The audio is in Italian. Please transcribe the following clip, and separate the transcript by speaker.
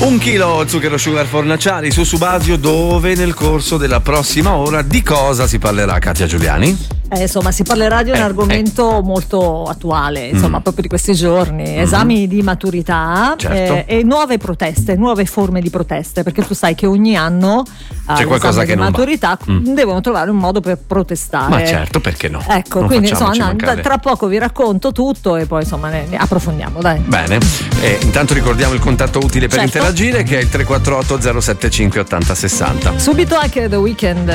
Speaker 1: 1 chilo zucchero sugar fornaciari su Subasio, dove nel corso della prossima ora di cosa si parlerà, Katia Giuliani?
Speaker 2: Insomma, si parlerà di un argomento molto attuale, insomma, proprio di questi giorni, esami di maturità,
Speaker 1: certo.
Speaker 2: E nuove proteste, nuove forme di proteste, perché tu sai che ogni anno
Speaker 1: c'è qualcosa che
Speaker 2: di
Speaker 1: non
Speaker 2: maturità devono trovare un modo per protestare.
Speaker 1: Ma certo, perché no?
Speaker 2: Ecco,
Speaker 1: non
Speaker 2: quindi insomma,
Speaker 1: mancare.
Speaker 2: tra poco vi racconto tutto e poi insomma ne approfondiamo, dai.
Speaker 1: Bene, intanto ricordiamo il contatto utile per
Speaker 2: Certo.
Speaker 1: interagire, che è il 348 075 8060.
Speaker 2: Subito anche The Weeknd.